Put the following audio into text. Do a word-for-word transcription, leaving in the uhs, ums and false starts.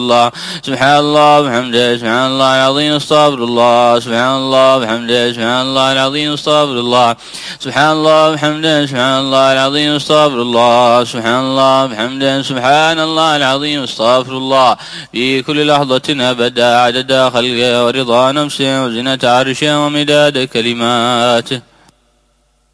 الله. سبحان الله وبحمده سبحان الله العظيم استغفر الله. سبحان الله وبحمده سبحان الله العظيم استغفر الله. سبحان الله وبحمده سبحان الله العظيم استغفر الله. سبحان الله وبحمده سبحان الله العظيم استغفر الله في كل لحظة أبدا عدد خلقه ورضا نفسه وزنة عرشه ومداد كلماته.